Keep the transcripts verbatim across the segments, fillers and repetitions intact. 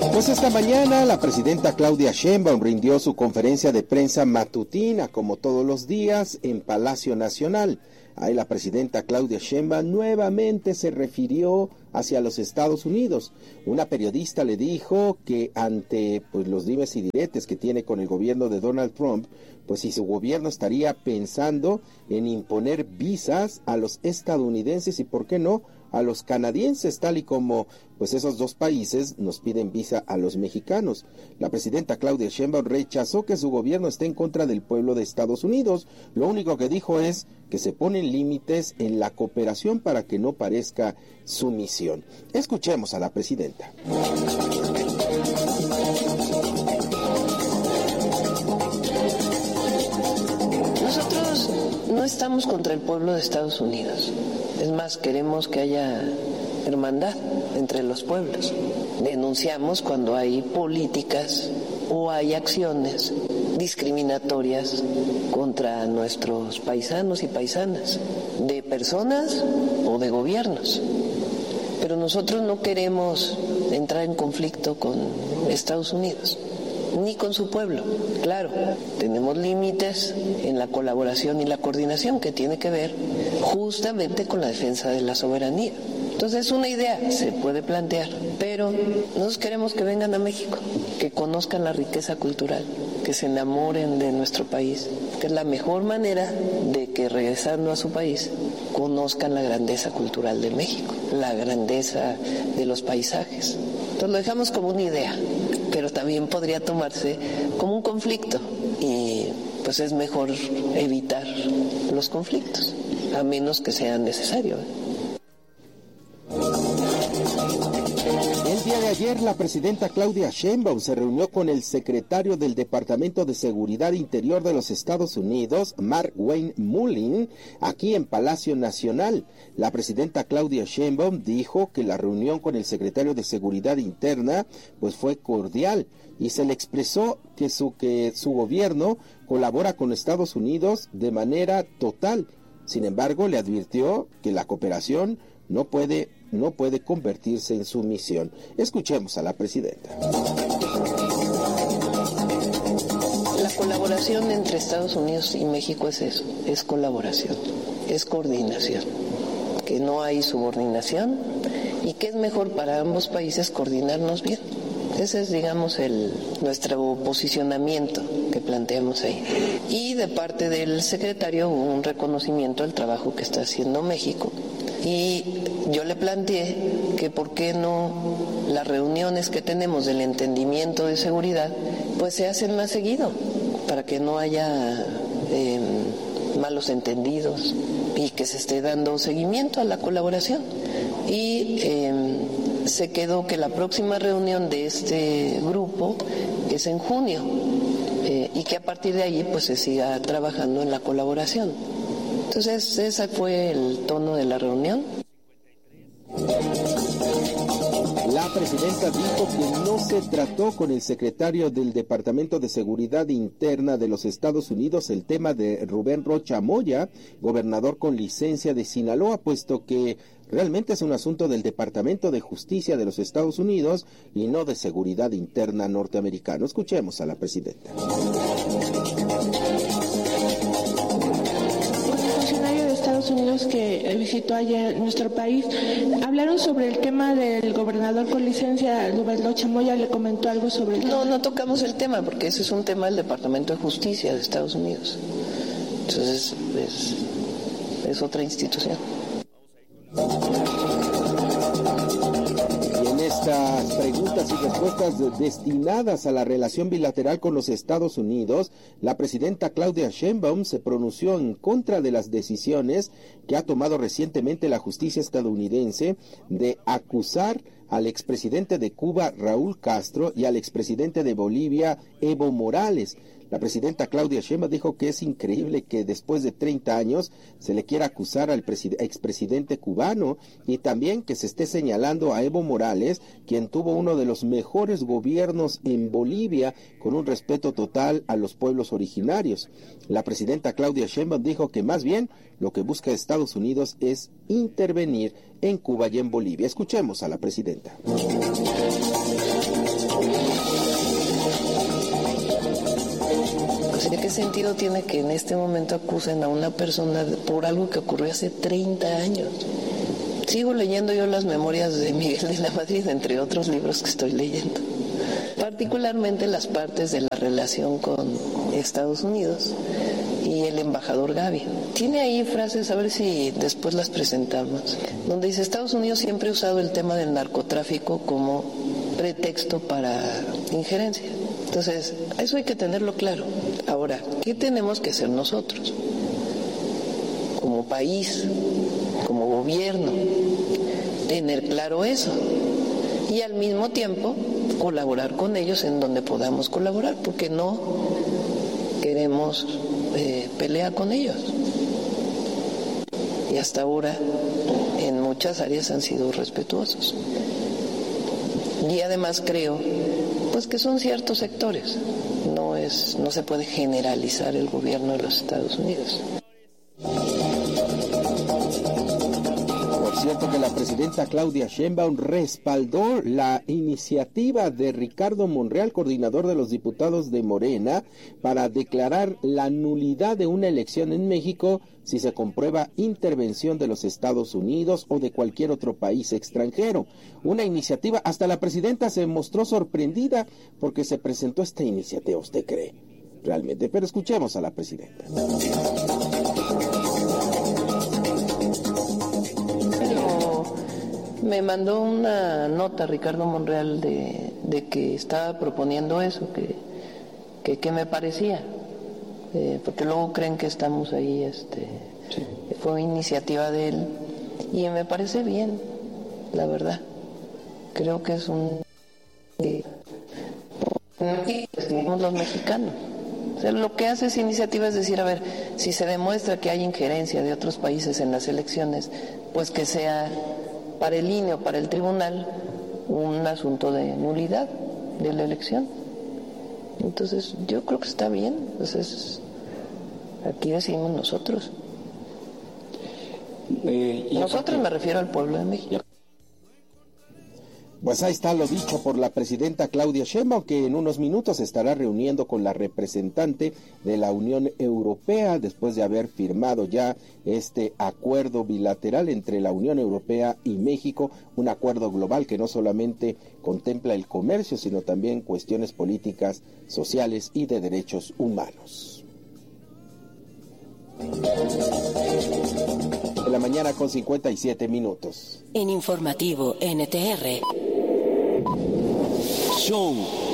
Pues esta mañana la presidenta Claudia Sheinbaum rindió su conferencia de prensa matutina, como todos los días, en Palacio Nacional. Ahí la presidenta Claudia Sheinbaum nuevamente se refirió hacia los Estados Unidos. Una periodista le dijo que ante pues los dimes y diretes que tiene con el gobierno de Donald Trump, pues si su gobierno estaría pensando en imponer visas a los estadounidenses y por qué no a los canadienses, tal y como pues esos dos países nos piden visa a los mexicanos. La presidenta Claudia Sheinbaum rechazó que su gobierno esté en contra del pueblo de Estados Unidos. Lo único que dijo es que se ponen límites en la cooperación para que no parezca sumisión. Escuchemos a la presidenta. Nosotros no estamos contra el pueblo de Estados Unidos. Es más, queremos que haya hermandad entre los pueblos. Denunciamos cuando hay políticas o hay acciones discriminatorias contra nuestros paisanos y paisanas, de personas o de gobiernos. Pero nosotros no queremos entrar en conflicto con Estados Unidos, ni con su pueblo. Claro, tenemos límites en la colaboración y la coordinación que tiene que ver justamente con la defensa de la soberanía. Entonces, una idea se puede plantear, pero nosotros queremos que vengan a México, que conozcan la riqueza cultural, que se enamoren de nuestro país, que es la mejor manera de que regresando a su país conozcan la grandeza cultural de México, la grandeza de los paisajes. Entonces lo dejamos como una idea, pero también podría tomarse como un conflicto y pues es mejor evitar los conflictos, a menos que sea necesario. El día de ayer, la presidenta Claudia Sheinbaum se reunió con el secretario del Departamento de Seguridad Interior de los Estados Unidos, Mark Wayne Mullin, aquí en Palacio Nacional. La presidenta Claudia Sheinbaum dijo que la reunión con el secretario de Seguridad Interna pues fue cordial y se le expresó que su, que su gobierno colabora con Estados Unidos de manera total. Sin embargo, le advirtió que la cooperación no puede no puede convertirse en sumisión. Escuchemos a la presidenta. La colaboración entre Estados Unidos y México es eso, es colaboración, es coordinación, que no hay subordinación y que es mejor para ambos países coordinarnos bien. Ese es, digamos, el nuestro posicionamiento que planteamos ahí. Y de parte del secretario hubo un reconocimiento al trabajo que está haciendo México. Y yo le planteé que por qué no las reuniones que tenemos del entendimiento de seguridad pues se hacen más seguido, para que no haya eh, malos entendidos y que se esté dando seguimiento a la colaboración. Y eh, se quedó que la próxima reunión de este grupo es en junio eh, y que a partir de ahí pues se siga trabajando en la colaboración. Entonces, ese fue el tono de la reunión. La presidenta dijo que no se trató con el secretario del Departamento de Seguridad Interna de los Estados Unidos el tema de Rubén Rocha Moya, gobernador con licencia de Sinaloa, puesto que realmente es un asunto del Departamento de Justicia de los Estados Unidos y no de Seguridad Interna norteamericano. Escuchemos a la presidenta. Estados Unidos que visitó ayer nuestro país, hablaron sobre el tema del gobernador con licencia, Rubén Rocha Moya, le comentó algo sobre el tema. No, no tocamos el tema porque ese es un tema del Departamento de Justicia de Estados Unidos. Entonces es, es otra institución. Estas preguntas y respuestas destinadas a la relación bilateral con los Estados Unidos, la presidenta Claudia Sheinbaum se pronunció en contra de las decisiones que ha tomado recientemente la justicia estadounidense de acusar al expresidente de Cuba, Raúl Castro, y al expresidente de Bolivia, Evo Morales. La presidenta Claudia Sheinbaum dijo que es increíble que después de treinta años se le quiera acusar al expresidente cubano y también que se esté señalando a Evo Morales, quien tuvo uno de los mejores gobiernos en Bolivia con un respeto total a los pueblos originarios. La presidenta Claudia Sheinbaum dijo que más bien lo que busca Estados Unidos es intervenir en Cuba y en Bolivia. Escuchemos a la presidenta. ¿qué sentido tiene que en este momento acusen a una persona por algo que ocurrió hace treinta años? Sigo leyendo yo las memorias de Miguel de la Madrid, entre otros libros que estoy leyendo. Particularmente las partes de la relación con Estados Unidos y el embajador Gavi. Tiene ahí frases, a ver si después las presentamos, donde dice: Estados Unidos siempre ha usado el tema del narcotráfico como pretexto para injerencia. Entonces, eso hay que tenerlo claro. Ahora, ¿qué tenemos que hacer nosotros? Como país, como gobierno, tener claro eso. Y al mismo tiempo, colaborar con ellos en donde podamos colaborar, porque no queremos eh, pelear con ellos. Y hasta ahora, en muchas áreas han sido respetuosos. Y además creo, pues que son ciertos sectores. No es, no se puede generalizar el gobierno de los Estados Unidos. Cierto que la presidenta Claudia Sheinbaum respaldó la iniciativa de Ricardo Monreal, coordinador de los diputados de Morena, para declarar la nulidad de una elección en México si se comprueba intervención de los Estados Unidos o de cualquier otro país extranjero. Una iniciativa, hasta la presidenta se mostró sorprendida porque se presentó esta iniciativa, ¿usted cree? Realmente, pero escuchemos a la presidenta. Me mandó una nota Ricardo Monreal de, de que estaba proponiendo eso, que que, que me parecía, eh, porque luego creen que estamos ahí, este, sí. Fue iniciativa de él y me parece bien, la verdad. Creo que es un eh, somos los mexicanos. O sea, lo que hace esa iniciativa es decir, a ver, si se demuestra que hay injerencia de otros países en las elecciones, pues que sea para el I N E o para el tribunal un asunto de nulidad de la elección. Entonces yo creo que está bien. Entonces aquí decidimos nosotros. Eh, nosotros me refiero al pueblo de México. Pues ahí está lo dicho por la presidenta Claudia Sheinbaum, que en unos minutos se estará reuniendo con la representante de la Unión Europea después de haber firmado ya este acuerdo bilateral entre la Unión Europea y México, un acuerdo global que no solamente contempla el comercio, sino también cuestiones políticas, sociales y de derechos humanos. De la mañana con cincuenta y siete minutos. En Informativo N T R. Show.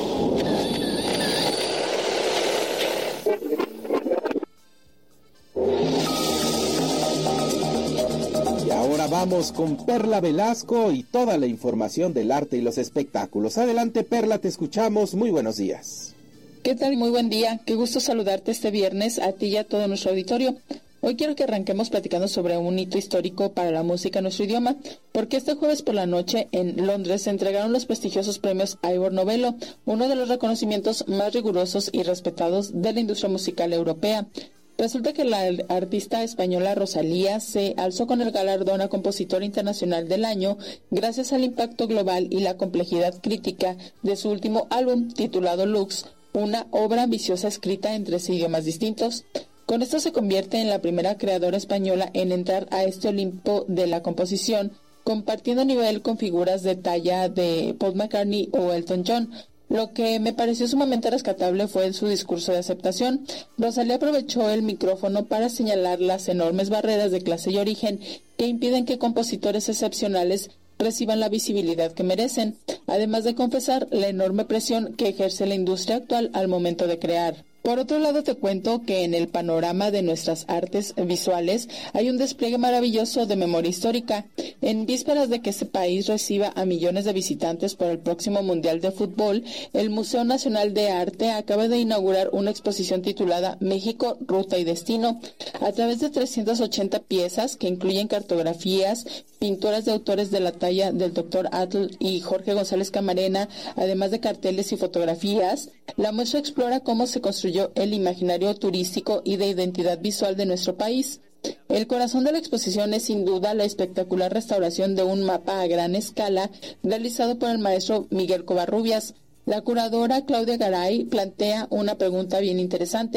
Y ahora vamos con Perla Velasco y toda la información del arte y los espectáculos. Adelante, Perla, te escuchamos. Muy buenos días. ¿Qué tal? Muy buen día. Qué gusto saludarte este viernes a ti y a todo nuestro auditorio. Hoy quiero que arranquemos platicando sobre un hito histórico para la música en nuestro idioma, porque este jueves por la noche en Londres se entregaron los prestigiosos premios Ivor Novello, uno de los reconocimientos más rigurosos y respetados de la industria musical europea. Resulta que la artista española Rosalía se alzó con el galardón a Compositora Internacional del Año gracias al impacto global y la complejidad crítica de su último álbum titulado Lux, una obra ambiciosa escrita en tres idiomas distintos. Con esto se convierte en la primera creadora española en entrar a este Olimpo de la composición, compartiendo nivel con figuras de talla de Paul McCartney o Elton John. Lo que me pareció sumamente rescatable fue su discurso de aceptación. Rosalía aprovechó el micrófono para señalar las enormes barreras de clase y origen que impiden que compositores excepcionales reciban la visibilidad que merecen, además de confesar la enorme presión que ejerce la industria actual al momento de crear. Por otro lado, te cuento que en el panorama de nuestras artes visuales hay un despliegue maravilloso de memoria histórica. En vísperas de que este país reciba a millones de visitantes por el próximo Mundial de Fútbol, el Museo Nacional de Arte acaba de inaugurar una exposición titulada México, Ruta y Destino, a través de trescientas ochenta piezas que incluyen cartografías, pinturas de autores de la talla del doctor Atl y Jorge González Camarena, además de carteles y fotografías. La muestra explora cómo se construyó el imaginario turístico y de identidad visual de nuestro país. El corazón de la exposición es sin duda la espectacular restauración de un mapa a gran escala realizado por el maestro Miguel Covarrubias. La curadora Claudia Garay plantea una pregunta bien interesante.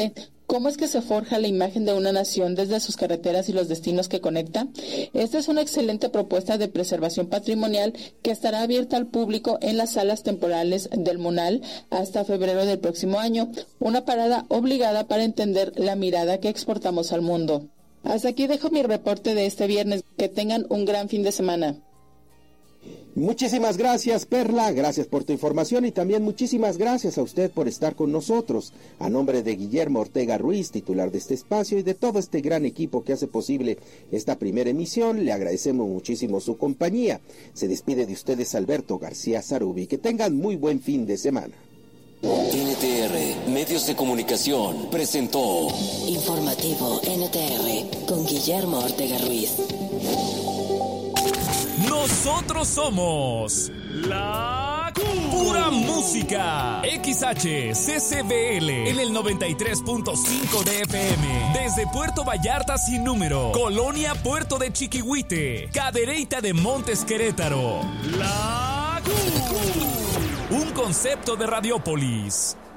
¿Cómo es que se forja la imagen de una nación desde sus carreteras y los destinos que conecta? Esta es una excelente propuesta de preservación patrimonial que estará abierta al público en las salas temporales del MUNAL hasta febrero del próximo año, una parada obligada para entender la mirada que exportamos al mundo. Hasta aquí dejo mi reporte de este viernes. Que tengan un gran fin de semana. Muchísimas gracias, Perla, gracias por tu información y también muchísimas gracias a usted por estar con nosotros. A nombre de Guillermo Ortega Ruiz, titular de este espacio, y de todo este gran equipo que hace posible esta primera emisión, le agradecemos muchísimo su compañía. Se despide de ustedes Alberto García Zarubi. Que tengan muy buen fin de semana. N T R, Medios de Comunicación, presentó Informativo N T R con Guillermo Ortega Ruiz. Nosotros somos la pura música. X H C C B L en el noventa y tres punto cinco de F M. Desde Puerto Vallarta sin número. Colonia Puerto de Chiquihuite. Cadereyta de Montes Querétaro. La un concepto de Radiópolis.